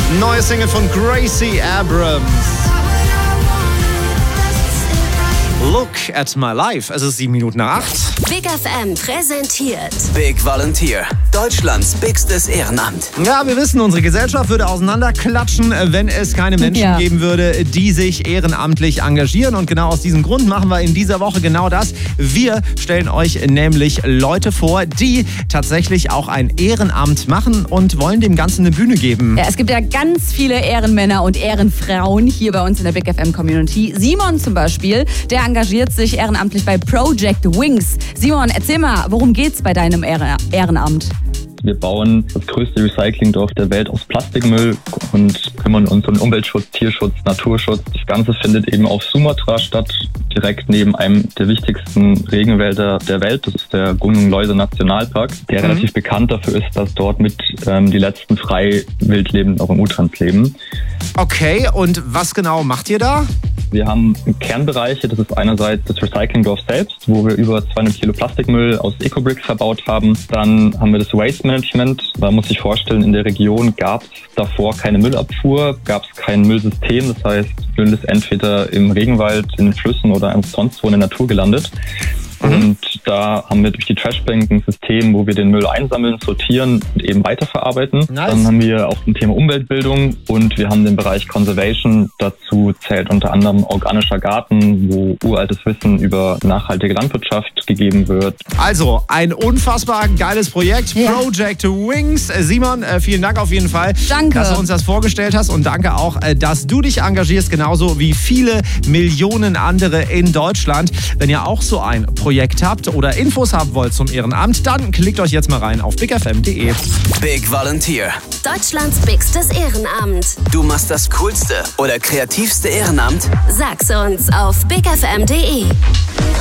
Neue Single von Gracie Abrams. Look at my life. Es ist 7:08. Big FM präsentiert Big Volunteer, Deutschlands bigstes Ehrenamt. Ja, wir wissen, unsere Gesellschaft würde auseinanderklatschen, wenn es keine Menschen geben würde, die sich ehrenamtlich engagieren. Und genau aus diesem Grund machen wir in dieser Woche genau das. Wir stellen euch nämlich Leute vor, die tatsächlich auch ein Ehrenamt machen und wollen dem Ganzen eine Bühne geben. Ja, es gibt ja ganz viele Ehrenmänner und Ehrenfrauen hier bei uns in der Big FM Community. Simon zum Beispiel, der engagiert sich ehrenamtlich bei Project Wings. Simon, erzähl mal, worum geht's bei deinem Ehrenamt? Wir bauen das größte Recyclingdorf der Welt aus Plastikmüll und kümmern uns um Umweltschutz, Tierschutz, Naturschutz. Das Ganze findet eben auf Sumatra statt, direkt neben einem der wichtigsten Regenwälder der Welt. Das ist der Gunung Leuser Nationalpark, der relativ bekannt dafür ist, dass dort mit die letzten frei wild lebenden Orang-Utans leben. Okay, und was genau macht ihr da? Wir haben Kernbereiche, das ist einerseits das Recyclingdorf selbst, wo wir über 200 Kilo Plastikmüll aus Ecobricks verbaut haben. Dann haben wir das Waste Management. Man muss sich vorstellen, in der Region gab es davor keine Müllabfuhr, gab es kein Müllsystem. Das heißt, Müll ist entweder im Regenwald, in den Flüssen oder sonst wo in der Natur gelandet. Und da haben wir durch die Trashbank ein System, wo wir den Müll einsammeln, sortieren und eben weiterverarbeiten. Nice. Dann haben wir auch ein Thema Umweltbildung und wir haben den Bereich Conservation. Dazu zählt unter anderem organischer Garten, wo uraltes Wissen über nachhaltige Landwirtschaft gegeben wird. Also, ein unfassbar geiles Projekt, Project Wings. Simon, vielen Dank auf jeden Fall, dass du uns das vorgestellt hast und danke auch, dass du dich engagierst, genauso wie viele Millionen andere in Deutschland. Wenn ihr auch so ein Projekt habt oder Infos haben wollt zum Ehrenamt, dann klickt euch jetzt mal rein auf bigfm.de. Big Volunteer, Deutschlands bigstes Ehrenamt. du machst das coolste oder kreativste Ehrenamt? Sag's uns auf bigfm.de.